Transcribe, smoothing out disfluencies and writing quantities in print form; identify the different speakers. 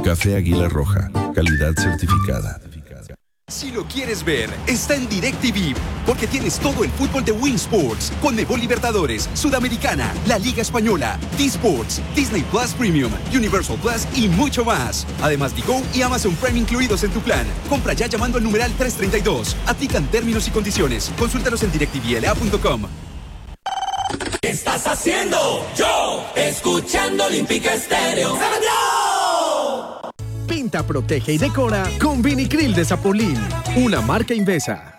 Speaker 1: Café Águila Roja, calidad certificada.
Speaker 2: Si lo quieres ver, está en DirecTV, porque tienes todo el fútbol de Win Sports, Conmebol Libertadores, Sudamericana, la Liga Española, D-Sports, Disney Plus Premium, Universal Plus y mucho más. Además, Digo y Amazon Prime incluidos en tu plan. Compra ya llamando al numeral 332. Aplican términos y condiciones. Consúltalos en directvla.com.
Speaker 3: ¿Qué estás haciendo? Yo, escuchando Olímpica Estéreo.
Speaker 4: Pinta, protege y decora con Vinicril de Zapolín, una marca Invesa.